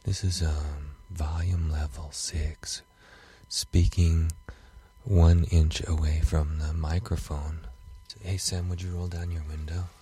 This is volume level 6, speaking 1 inch away from the microphone. Hey Sam, would you roll down your window?